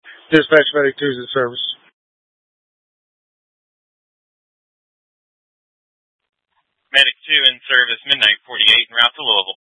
Dispatch Medic 2's in service. Medic 2 in service, midnight 48, en route to Louisville.